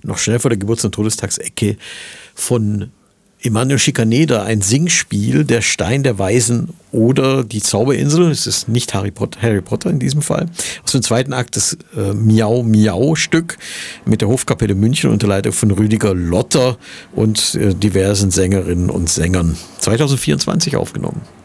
noch schnell vor der Geburts- und Todestagsecke von Emmanuel Schikaneder, ein Singspiel, Der Stein der Weisen oder Die Zauberinsel. Es ist nicht Harry Potter in diesem Fall. Aus dem zweiten Akt das Miau Miau Stück mit der Hofkapelle München unter Leitung von Rüdiger Lotter und diversen Sängerinnen und Sängern. 2024 aufgenommen.